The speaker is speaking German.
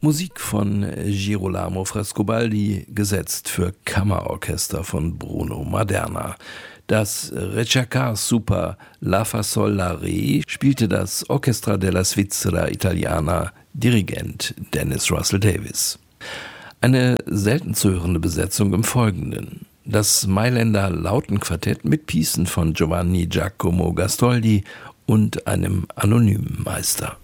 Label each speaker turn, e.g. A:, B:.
A: Musik von Girolamo Frescobaldi, gesetzt für Kammerorchester von Bruno Maderna. Das Recitacar Super La Fa Sol La Re spielte das Orchestra della Svizzera Italiana, Dirigent Dennis Russell Davies. Eine selten zu hörende Besetzung im Folgenden. Das Mailänder Lautenquartett mit Piecen von Giovanni Giacomo Gastoldi und einem anonymen Meister.